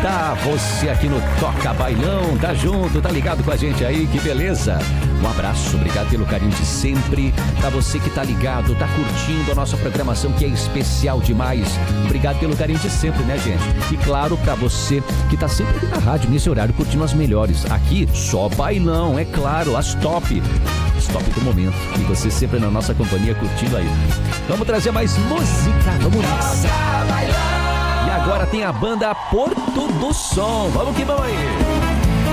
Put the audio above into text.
volta, você aqui no Toca Bailão, tá junto, tá ligado com a gente aí, que beleza. Um abraço, obrigado pelo carinho de sempre, pra você que tá ligado, tá curtindo a nossa programação que é especial demais. Obrigado pelo carinho de sempre, né, gente? E claro, pra você que tá sempre aqui na rádio, nesse horário, curtindo as melhores. Aqui, só bailão, é claro, as top do momento. E você sempre na nossa companhia, curtindo aí. Vamos trazer mais música, vamos nessa. E agora tem a banda Porto do Som. Vamos que vamos aí.